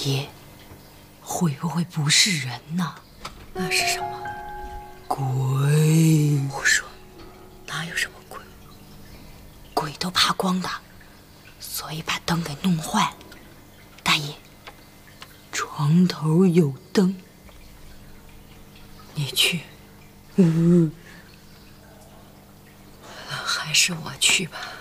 爷，会不会不是人呢？ 那是什么？ 鬼！ 胡说，哪有什么鬼？ 鬼都怕光的，所以把灯给弄坏了。大爷，床头有灯，你去。 还是我去吧。